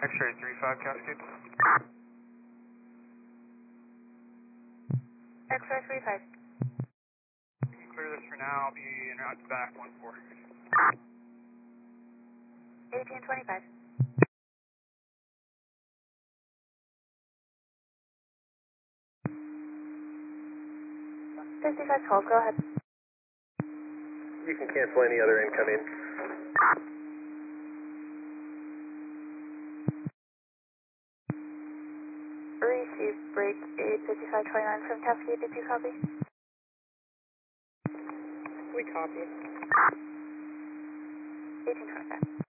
X-ray 35 Cascade. X-ray 35. You can clear this for now. I'll be en route to back 1-4. 1825. 5512, go ahead. You can cancel any other incoming. Receive break 85529 from Cascade, did you copy? We copy. 1825.